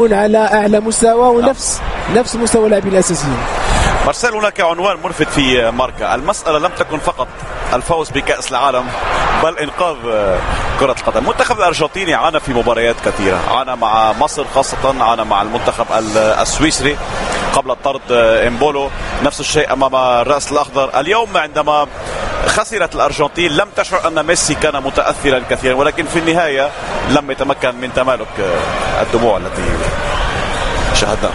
على أعلى مستوى ونفس مستوى اللاعبين الأساسيين. مارسيل، هناك عنوان ملفت في ماركا: المسألة لم تكن فقط الفوز بكأس العالم بل إنقاذ كرة القدم. المنتخب الأرجنتيني عانى في مباريات كثيرة، عانى مع مصر خاصة، عانى مع المنتخب السويسري قبل طرد إمبولو، نفس الشيء أمام الرأس الأخضر. اليوم عندما خسرت الأرجنتين لم تشعر أن ميسي كان متأثرا كثيرا، ولكن في النهاية لم يتمكن من تمالك الدموع التي شاهدناها.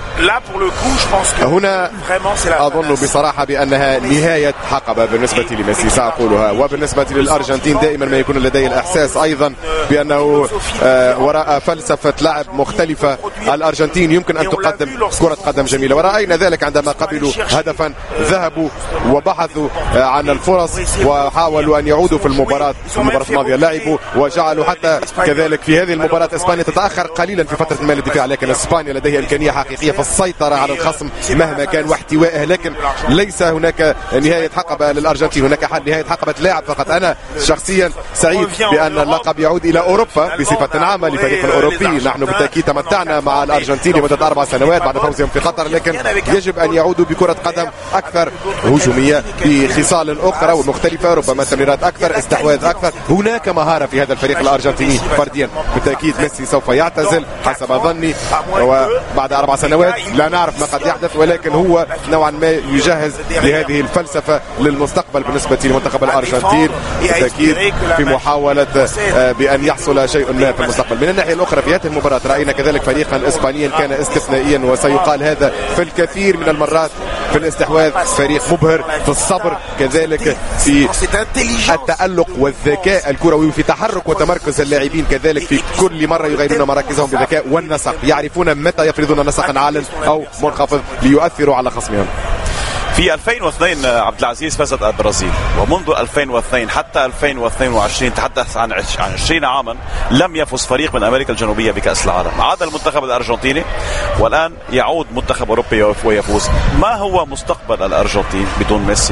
هنا أظن بصراحة بأنها نهاية حقبة بالنسبة لميسي سأقولها، وبالنسبة للأرجنتين دائما ما يكون لدي الإحساس أيضا بأنه وراء فلسفة لعب مختلفة الأرجنتين يمكن أن تقدم كرة قدم جميلة، ورأينا ذلك عندما قبلوا هدفا ذهبوا وبحثوا عن الفرص وحاولوا أن يعودوا في المباراة الماضية، لعبوا وجعلوا حتى كذلك في هذه المباراة إسبانيا تتأخر قليلا في فترة المال الدفاع، لكن إسبانيا لديها إمكانية حقيقية في السيطرة على الخصم مهما كان واحتوائه، لكن ليس هناك نهاية حقبة للأرجنتين، هناك نهاية حقبة لاعب فقط. أنا شخصيا سعيد بأن اللقب يعود إلى أوروبا بصفة عامة لفريق الأوروبي. نحن بالتأكيد تمتعنا مع الأرجنتين لمدة 4 سنوات بعد فوزهم في قطر، لكن يجب أن يعودوا بكرة قدم أكثر هجومية بخصال أخرى ومختلفة، ربما تمريرات أكثر، استحواذ أكثر. هناك مهارة في هذا الفريق الأرجنتيني فرديا. بالتأكيد ميسي سوف يعتزل حسب ظني وبعد 4 سنوات، لا نعرف ما قد يحدث، ولكن هو نوعا ما يجهز لهذه الفلسفة للمستقبل بالنسبة لمنتخب الأرجنتين، بالتأكيد في محاولة بأن يحصل شيء ما في المستقبل. من الناحية الأخرى في هذه المباراة رأينا كذلك فريقا إسبانيا كان استثنائيا، وسيقال هذا في الكثير من المرات، في الاستحواذ فريق مبهر، في الصبر كذلك، في التألق والذكاء الكروي، في تحرك وتمركز اللاعبين كذلك، في كل مرة يغيرون مراكزهم بذكاء والنسق، يعرفون متى يفرضون نسقا عال أو منخفض ليؤثروا على خصمهم. في 2002 عبد العزيز فازت البرازيل، ومنذ 2002 حتى 2022 تحدث عن 20 عاما لم يفز فريق من أمريكا الجنوبية بكأس العالم. عاد المنتخب الأرجنتيني والآن يعود منتخب أوروبي ويفوز. ما هو مستقبل الأرجنتين بدون ميسي؟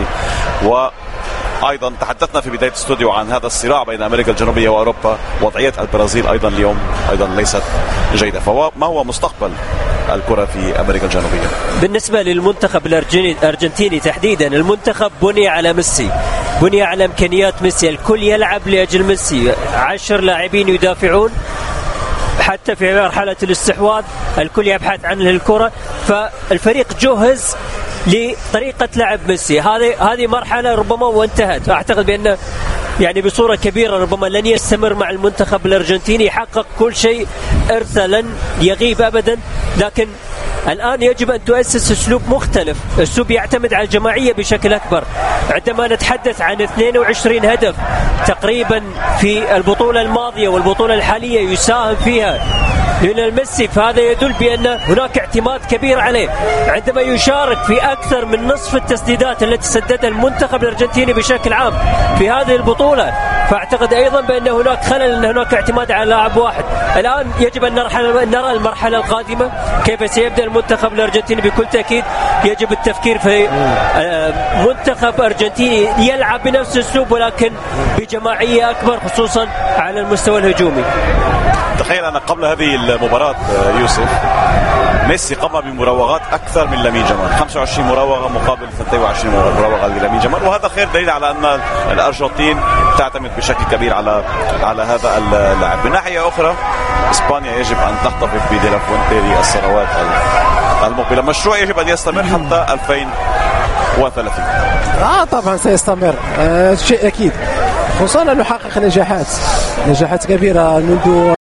وأيضا تحدثنا في بداية الاستوديو عن هذا الصراع بين أمريكا الجنوبية وأوروبا، وضعية البرازيل أيضا اليوم أيضا ليست جيدة. فما هو مستقبل الكرة في أمريكا الجنوبية؟ بالنسبة للمنتخب الأرجنتيني تحديدا، المنتخب بني على ميسي، بني على إمكانيات ميسي، الكل يلعب لأجل ميسي، 10 لاعبين يدافعون، حتى في مرحلة الاستحواذ الكل يبحث عن الكرة، فالفريق جهز لطريقة لعب ميسي. هذه مرحلة ربما وانتهت. أعتقد بأن يعني بصورة كبيرة ربما لن يستمر مع المنتخب الأرجنتيني، يحقق كل شيء، إرثه لن يغيب أبدا، لكن الآن يجب أن تؤسس أسلوب مختلف، أسلوب يعتمد على الجماعية بشكل أكبر. عندما نتحدث عن 22 هدف تقريبا في البطولة الماضية والبطولة الحالية يساهم فيها ليونيل ميسي، فهذا يدل بأن هناك اعتماد كبير عليه. عندما يشارك في أكثر من نصف التسديدات التي سددها المنتخب الأرجنتيني بشكل عام في هذه البطولة، فأعتقد أيضا بأن هناك خلل، أن هناك اعتماد على لاعب واحد. الآن يجب أن نرى المرحلة القادمة كيف سيبدأ المنتخب الأرجنتيني. بكل تأكيد يجب التفكير في منتخب أرجنتيني يلعب بنفس الأسلوب ولكن بجماعية أكبر، خصوصا على المستوى الهجومي. تخيل أن قبل هذه المباراة يوسف ميسي قام بمراوغات أكثر من لامين جمال، 25 مراوغة مقابل 22 مراوغة لامين جمال، وهذا خير دليل على أن الأرجنتين تعتمد بشكل كبير على هذا اللاعب. من ناحية أخرى إسبانيا يجب أن تحتفظ بدي لا فوينتي للسنوات المقبلة. مشروع يجب أن يستمر حتى 2030. طبعا سيستمر، شيء أكيد، خصوصا أنه حقق نجاحات كبيرة منذ